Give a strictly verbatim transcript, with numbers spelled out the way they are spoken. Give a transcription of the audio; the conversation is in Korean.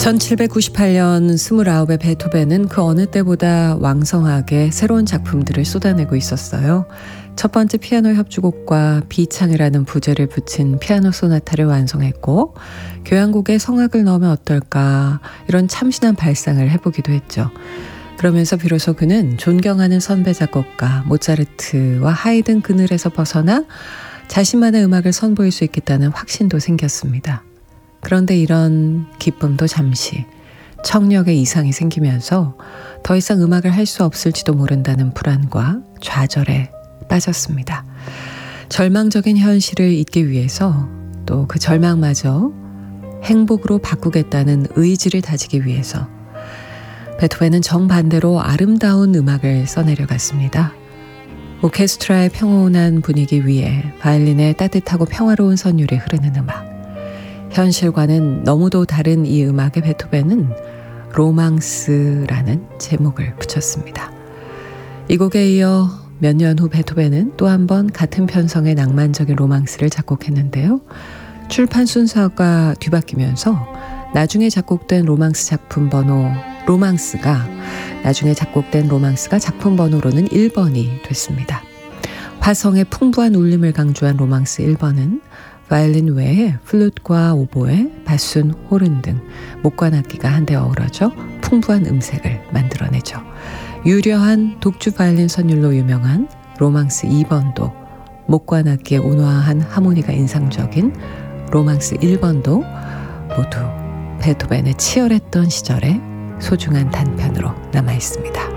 천칠백구십팔 년 스물아홉의 베토벤은 그 어느 때보다 왕성하게 새로운 작품들을 쏟아내고 있었어요. 첫 번째 피아노 협주곡과 비창이라는 부제를 붙인 피아노 소나타를 완성했고, 교향곡에 성악을 넣으면 어떨까 이런 참신한 발상을 해보기도 했죠. 그러면서 비로소 그는 존경하는 선배 작곡가 모차르트와 하이든 그늘에서 벗어나 자신만의 음악을 선보일 수 있겠다는 확신도 생겼습니다. 그런데 이런 기쁨도 잠시, 청력에 이상이 생기면서 더 이상 음악을 할 수 없을지도 모른다는 불안과 좌절에 빠졌습니다. 절망적인 현실을 잊기 위해서, 또 그 절망마저 행복으로 바꾸겠다는 의지를 다지기 위해서 베토벤은 정반대로 아름다운 음악을 써내려 갔습니다. 오케스트라의 평온한 분위기 위에 바이올린의 따뜻하고 평화로운 선율이 흐르는 음악. 현실과는 너무도 다른 이 음악에 베토벤은 로망스라는 제목을 붙였습니다. 이 곡에 이어 몇 년 후 베토벤은 또 한 번 같은 편성의 낭만적인 로망스를 작곡했는데요. 출판 순서가 뒤바뀌면서 나중에 작곡된 로망스 작품 번호 로망스가 나중에 작곡된 로망스가 작품 번호로는 일 번이 됐습니다. 화성의 풍부한 울림을 강조한 로망스 일 번은 바이올린 외에 플룻과 오보에, 바순, 호른 등 목관악기가 한데 어우러져 풍부한 음색을 만들어내죠. 유려한 독주 바이올린 선율로 유명한 로망스 이 번도, 목관악기의 온화한 하모니가 인상적인 로망스 일 번도 모두 베토벤의 치열했던 시절의 소중한 단편으로 남아있습니다.